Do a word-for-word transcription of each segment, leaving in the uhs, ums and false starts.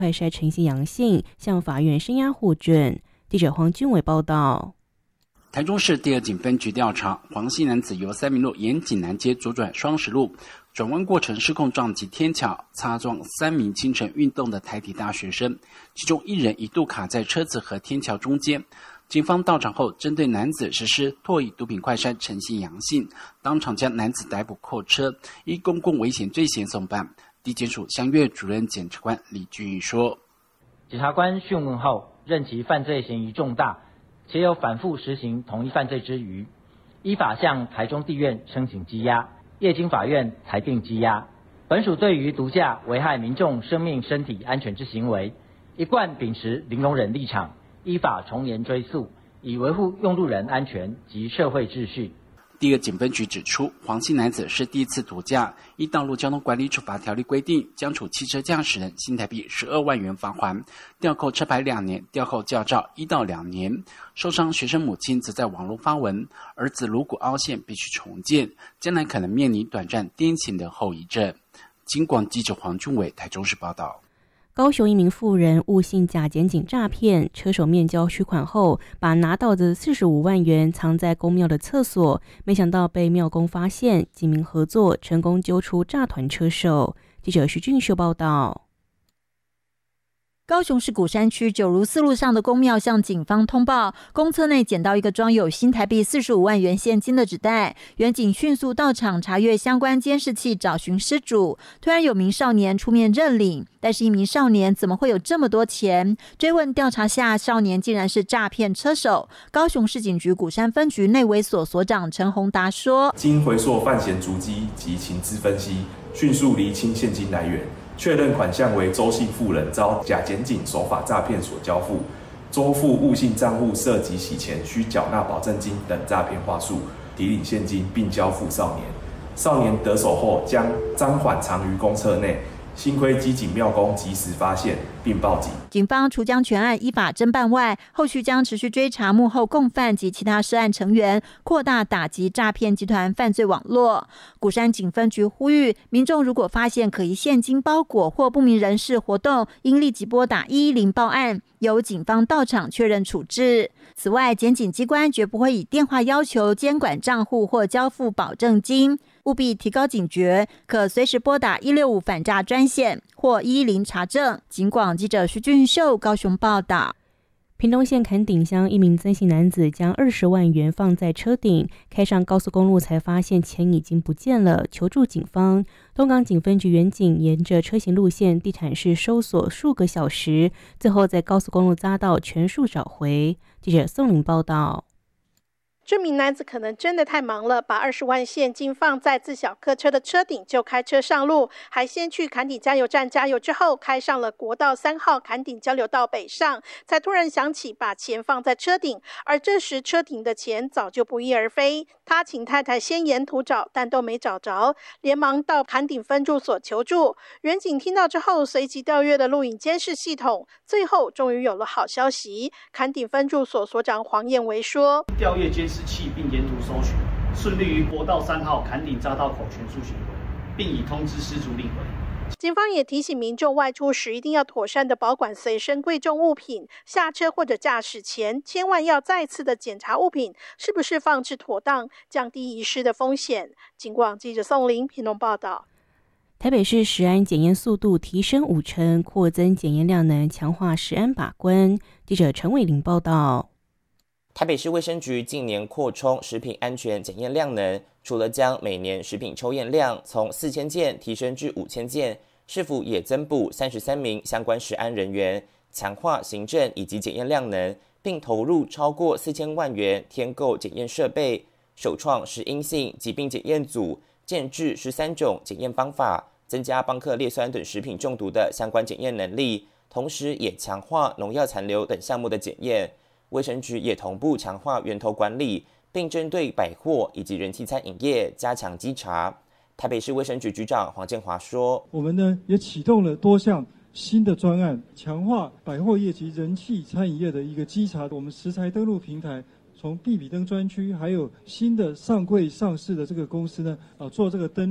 快筛呈现阳性，向法院声押获准。记者黄君伟报道。 台中市第二警分局调查，黄姓男子由三民路沿锦南街左转双十路，转弯过程失控撞击天桥，擦撞三名清晨运动的台体大学生，其中一人一度卡在车子和天桥中间。警方到场后，针对男子实施唾液毒品快筛呈现阳性，当场将男子逮捕扣车，依公共危险罪嫌送办。地检署襄岳主任检察官李俊宇说：“ 检察官讯问后，认其犯罪嫌疑重大，且有反复实行同一犯罪之余，依法向台中地院申请羁押，业经法院裁定羁押。本署对于毒驾危害民众生命身体安全之行为，一贯秉持零容忍立场，依法从严追诉，以维护用路人安全及社会秩序。” 第二警分局指出，黄姓男子是第一次毒驾，依道路交通管理处罚条例规定，将处汽车驾驶人新台币十二万元罚锾，吊扣车牌两年，吊扣驾照一到两年。受伤学生母亲则在网络发文，儿子颅骨凹陷必须重建，将来可能面临短暂癫痫的后遗症。警广记者黄俊伟台中市报道。 高雄一名妇人误信假检警诈骗，车手面交取款后，把拿到的四十五万元藏在公庙的厕所，没想到被庙公发现，警民合作成功揪出诈团车手。记者徐俊秀报道。 高雄市鼓山区九如四路上的公庙向警方通报，公厕内捡到一个装有新台币四十五万元现金的纸袋，员警迅速到场查阅相关监视器，找寻失主。突然有名少年出面认领，但是一名少年怎么会有这么多钱？追问调查下，少年竟然是诈骗车手。高雄市警局鼓山分局内委所所长陈宏达说：“ 经回溯犯嫌足迹及情资分析，迅速厘清现金来源。”确认款项为周姓妇人遭假检警手法诈骗所交付，周父误信账户涉及洗钱需缴纳保证金等诈骗话术，提领现金并交付少年。少年得手后将赃款藏于公厕内，幸亏机警庙公及时发现并报警。 警方除将全案依法侦办外，后续将持续追查幕后共犯及其他涉案成员，扩大打击诈骗集团犯罪网络。鼓山警分局呼吁民众，如果发现可疑现金包裹或不明人士活动，应立即拨打一一零报案，由警方到场确认处置。此外，检警机关绝不会以电话要求监管账户或交付保证金，务必提高警觉，可随时拨打一六五反诈专线或一一零查证。警广记者徐俊秀高雄报道。 屏东县坎顶乡一名曾姓男子将二十万元放在车顶，开上高速公路才发现钱已经不见了，求助警方。东港警分局员警沿着车行路线地毯式搜索数个小时，最后在高速公路匝道全数找回。记者宋玲报道。 这名男子可能真的太忙了，把二十万现金放在自小客车的车顶就开车上路，还先去坎顶加油站加油，之后开上了国道三号坎顶交流道北上，才突然想起把钱放在车顶，而这时车顶的钱早就不翼而飞。他请太太先沿途找，但都没找着，连忙到坎顶分驻所求助。员警听到之后，随即调阅了录影监视系统，最后终于有了好消息。坎顶分驻所所长黄彦维说：“ 调阅监视器并沿途搜寻，顺利于国道三号坎顶匝道口全数寻回，并已通知失主领回。” 警方也提醒民众外出时一定要妥善的保管随身贵重物品，下车或者驾驶前千万要再次的检查物品是不是放置妥当，降低遗失的风险。警广记者宋玲屏东报道。 台北市食安检验速度提升五成，扩增检验量能，强化食安把关。记者陈伟玲报道。 台北市卫生局近年扩充食品安全检验量能，除了将每年食品抽验量从四千件提升至五千件，市府也增补三十三名相关食安人员，强化行政以及检验量能，并投入超过四千万元添购检验设备，首创食阴性疾病检验组，建制十三种检验方法，增加邦克列酸等食品中毒的相关检验能力，同时也强化农药残留等项目的检验。卫生局也同步强化源头管理，并针对百货以及人气餐饮业加强稽查。台北市卫生局局长黄建华说：“ 我们呢也启动了多项新的专案，强化百货业及人气餐饮业的一个稽查。我们食材登录平台，从必比登专区，还有新的上柜上市的这个公司呢，啊做这个登录，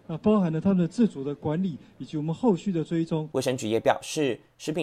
啊，包含了他们的自主的管理以及我们后续的追踪。 卫生局也表示，食品